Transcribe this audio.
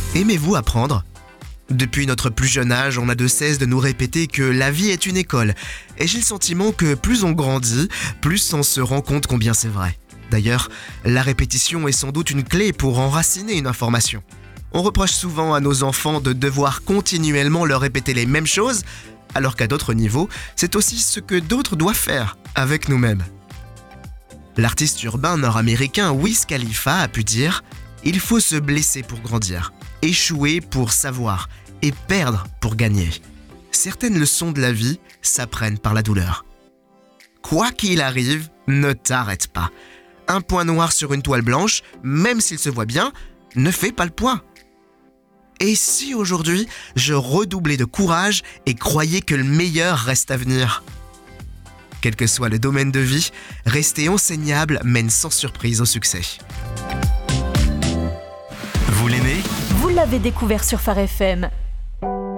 Aimez-vous apprendre ? Depuis notre plus jeune âge, on n'a de cesse de nous répéter que la vie est une école. Et j'ai le sentiment que plus on grandit, plus on se rend compte combien c'est vrai. D'ailleurs, la répétition est sans doute une clé pour enraciner une information. On reproche souvent à nos enfants de devoir continuellement leur répéter les mêmes choses, alors qu'à d'autres niveaux, c'est aussi ce que d'autres doivent faire avec nous-mêmes. L'artiste urbain nord-américain Wiz Khalifa a pu dire « Il faut se blesser pour grandir, échouer pour savoir et perdre pour gagner. Certaines leçons de la vie s'apprennent par la douleur. Quoi qu'il arrive, ne t'arrête pas. Un point noir sur une toile blanche, même s'il se voit bien, ne fait pas le point. Et si aujourd'hui, je redoublais de courage et croyais que le meilleur reste à venir ? Quel que soit le domaine de vie, rester enseignable mène sans surprise au succès. Vous l'aimez ? Vous l'avez découvert sur Phare FM.